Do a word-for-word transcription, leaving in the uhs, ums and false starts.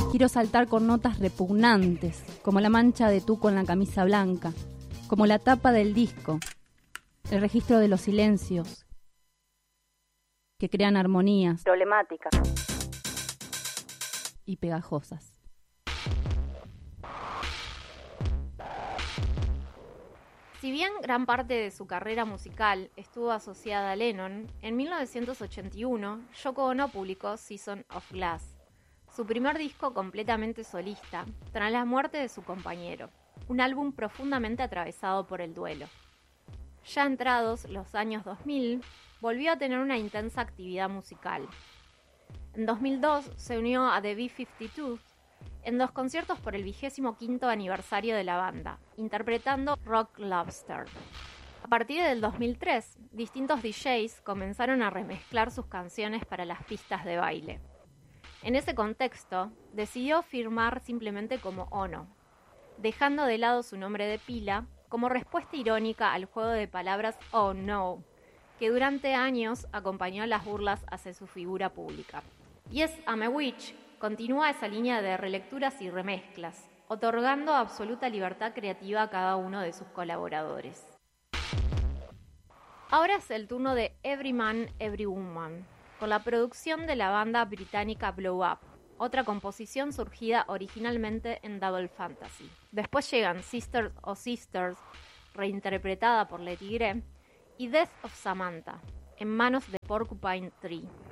Quiero saltar con notas repugnantes, como la mancha de tú con la camisa blanca, como la tapa del disco, el registro de los silencios que crean armonías problemáticas y pegajosas. Si bien gran parte de su carrera musical estuvo asociada a Lennon, en mil novecientos ochenta y uno Yoko Ono publicó Season of Glass, su primer disco completamente solista, tras la muerte de su compañero, un álbum profundamente atravesado por el duelo. Ya entrados los años dos mil, volvió a tener una intensa actividad musical. En dos mil dos se unió a The B cincuenta y dos en dos conciertos por el vigésimo quinto aniversario de la banda, interpretando Rock Lobster. A partir del dos mil tres, distintos D Js comenzaron a remezclar sus canciones para las pistas de baile. En ese contexto, decidió firmar simplemente como Ono, dejando de lado su nombre de pila como respuesta irónica al juego de palabras "Oh no", que durante años acompañó las burlas hacia su figura pública. Yes, I'm a Witch continúa esa línea de relecturas y remezclas, otorgando absoluta libertad creativa a cada uno de sus colaboradores. Ahora es el turno de Every Man, Every Woman, con la producción de la banda británica Blow Up, otra composición surgida originalmente en Double Fantasy. Después llegan Sisters o Sisters, reinterpretada por Le Tigre, y Death of Samantha, en manos de Porcupine Tree.